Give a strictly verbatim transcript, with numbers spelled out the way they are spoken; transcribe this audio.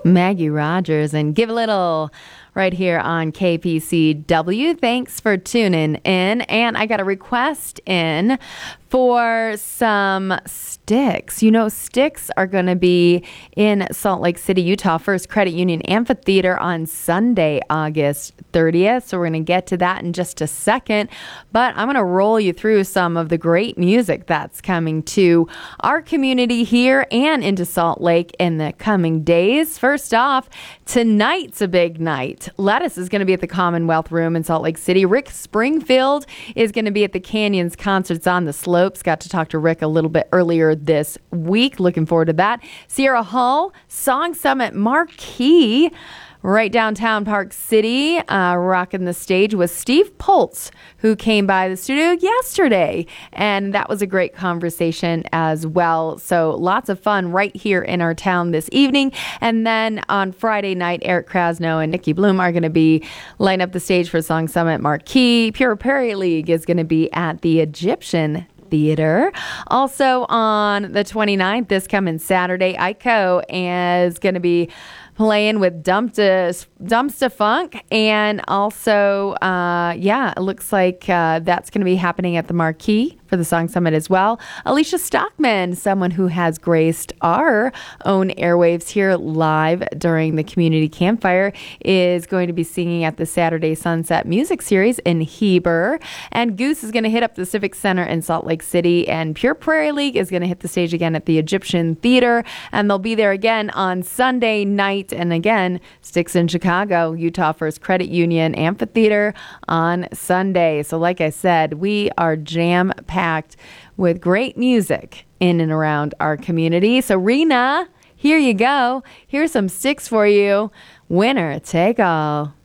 Maggie Rogers, and Give a Little right here on K P C W. Thanks for tuning in. And I got a request in for some Styx. You know, Styx are going to be in Salt Lake City, Utah, First Credit Union Amphitheater on Sunday, August thirtieth. So we're going to get to that in just a second. But I'm going to roll you through some of the great music that's coming to our community here and into Salt Lake in the coming days. First off, tonight's a big night. Lettuce is going to be at the Commonwealth Room in Salt Lake City. Rick Springfield is going to be at the Canyons Concerts on the Slopes. Got to talk to Rick a little bit earlier this week. Looking forward to that. Sierra Hull, Song Summit Marquee, right downtown Park City, uh, rocking the stage with Steve Poltz, who came by the studio yesterday. And that was a great conversation as well. So lots of fun right here in our town this evening. And then on Friday night, Eric Krasno and Nikki Bloom are going to be lining up the stage for Song Summit Marquee. Pure Prairie League is going to be at the Egyptian Theater. Also on the twenty-ninth, this coming Saturday, Iko is going to be playing with Dumpsta, Dumpsta Funk. And also, uh, yeah, it looks like uh, that's going to be happening at the Marquee for the Song Summit as well. Alicia Stockman, someone who has graced our own airwaves here live during the Community Campfire, is going to be singing at the Saturday Sunset Music Series in Heber. And Goose is going to hit up the Civic Center in Salt Lake City. And Pure Prairie League is going to hit the stage again at the Egyptian Theater. And they'll be there again on Sunday night. And again, Styx in Chicago, Utah First Credit Union Amphitheater on Sunday. So like I said, we are jam-packed with great music in and around our community. So Rena, here you go. Here's some Styx for you. Winner take all.